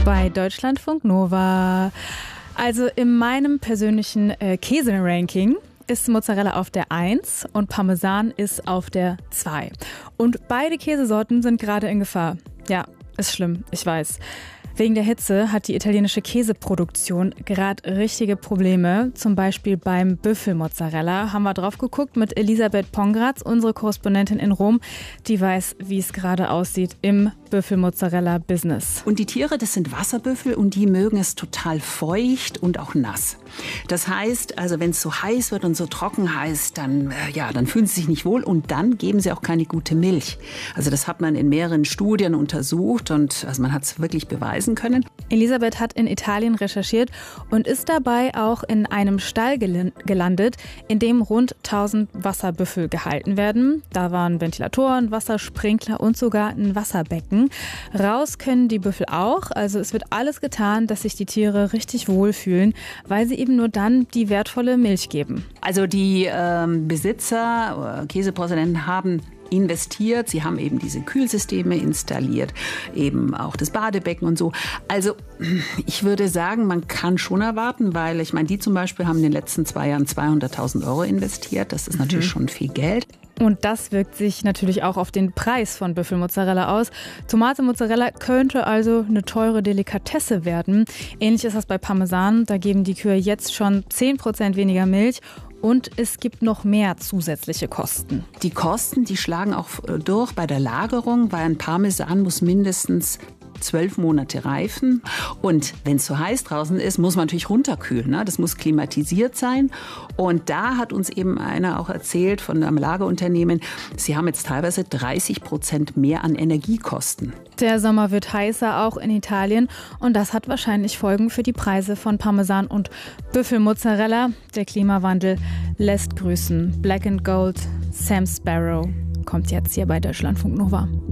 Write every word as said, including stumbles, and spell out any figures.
Bei Deutschlandfunk Nova. Also in meinem persönlichen äh, Käse-Ranking ist Mozzarella auf der eins und Parmesan ist auf der zwei. Und beide Käsesorten sind gerade in Gefahr. Ja, ist schlimm, ich weiß. Wegen der Hitze hat die italienische Käseproduktion gerade richtige Probleme. Zum Beispiel beim Büffelmozzarella haben wir drauf geguckt mit Elisabeth Pongratz, unsere Korrespondentin in Rom. Die weiß, wie es gerade aussieht im Büffelmozzarella-Business. Und die Tiere, das sind Wasserbüffel und die mögen es total feucht und auch nass. Das heißt, also wenn es so heiß wird und so trocken heiß, dann, äh, ja, dann fühlen sie sich nicht wohl und dann geben sie auch keine gute Milch. Also das hat man in mehreren Studien untersucht und also man hat es wirklich beweisen können. Elisabeth hat in Italien recherchiert und ist dabei auch in einem Stall gelandet, in dem rund tausend Wasserbüffel gehalten werden. Da waren Ventilatoren, Wassersprinkler und sogar ein Wasserbecken. Raus können die Büffel auch, also es wird alles getan, dass sich die Tiere richtig wohlfühlen, weil sie eben nur dann die wertvolle Milch geben. Also die ähm, Besitzer, äh, Käseproduzenten haben investiert. Sie haben eben diese Kühlsysteme installiert, eben auch das Badebecken und so. Also ich würde sagen, man kann schon erwarten, weil ich meine, die zum Beispiel haben in den letzten zwei Jahren zweihunderttausend Euro investiert. Das ist mhm. natürlich schon viel Geld. Und das wirkt sich natürlich auch auf den Preis von Büffelmozzarella aus. Tomate-Mozzarella könnte also eine teure Delikatesse werden. Ähnlich ist das bei Parmesan. Da geben die Kühe jetzt schon zehn Prozent weniger Milch. Und es gibt noch mehr zusätzliche Kosten. Die Kosten, die schlagen auch durch bei der Lagerung, weil ein Parmesan muss mindestens zwölf Monate reifen. Und wenn es so heiß draußen ist, muss man natürlich runterkühlen. Ne? Das muss klimatisiert sein. Und da hat uns eben einer auch erzählt von einem Lagerunternehmen, sie haben jetzt teilweise dreißig Prozent mehr an Energiekosten. Der Sommer wird heißer, auch in Italien. Und das hat wahrscheinlich Folgen für die Preise von Parmesan und Büffelmozzarella. Der Klimawandel lässt grüßen. Black and Gold, Sam Sparrow kommt jetzt hier bei Deutschlandfunk Nova.